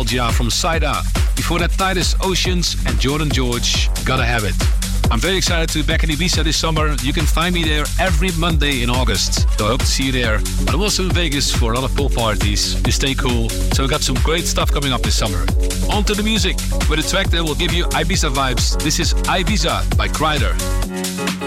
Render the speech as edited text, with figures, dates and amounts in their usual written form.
Nostalgia from Saida. Before that, Titus Oceans and Jordan George, Gotta Have It. I'm very excited to be back in Ibiza this summer. You can find me there every Monday in August. So I hope to see you there. But I'm also in Vegas for a lot of pool parties. You stay cool. So we got some great stuff coming up this summer. On to the music with a track that will give you Ibiza vibes. This is Ibiza by Kryder.